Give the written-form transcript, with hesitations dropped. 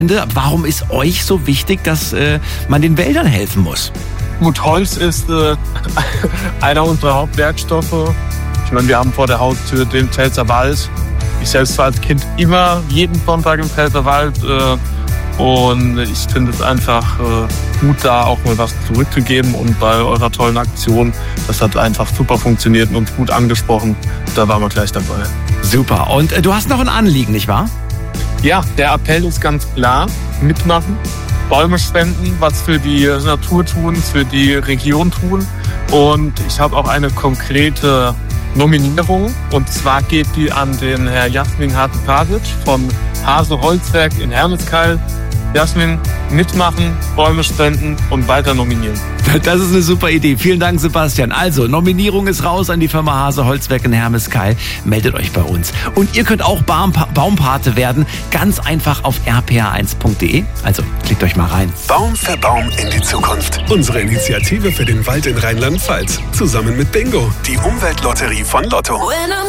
Warum ist euch so wichtig, dass man den Wäldern helfen muss? Gut, Holz ist einer unserer Hauptwerkstoffe. Ich meine, wir haben vor der Haustür den Pfälzerwald. Ich selbst war als Kind immer jeden Sonntag im Pfälzerwald. Und ich finde es einfach gut, da auch mal was zurückzugeben. Und bei eurer tollen Aktion, das hat einfach super funktioniert und uns gut angesprochen. Da waren wir gleich dabei. Super. Und du hast noch ein Anliegen, nicht wahr? Ja, der Appell ist ganz klar. Mitmachen, Bäume spenden, was für die Natur tun, für die Region tun. Und ich habe auch eine konkrete Nominierung. Und zwar geht die an den Herr Jasmin Hase-Pasic von Hase Holzwerk in Hermeskeil. Jasmin, mitmachen, Bäume spenden und weiter nominieren. Das ist eine super Idee. Vielen Dank, Sebastian. Also, Nominierung ist raus an die Firma Hase Holzwerk in Hermeskeil. Meldet euch bei uns. Und ihr könnt auch Baumpate werden. Ganz einfach auf rpa1.de. Also, klickt euch mal rein. Baum für Baum in die Zukunft. Unsere Initiative für den Wald in Rheinland-Pfalz. Zusammen mit Bingo, die Umweltlotterie von Lotto.